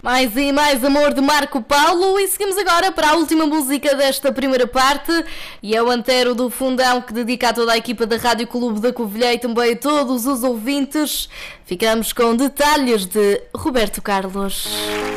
Mais e mais amor de Marco Paulo. E seguimos agora para a última música desta primeira parte. E é o Antero do Fundão, que dedica a toda a equipa da Rádio Clube da Covilhã e também a todos os ouvintes. Ficamos com detalhes de Roberto Carlos.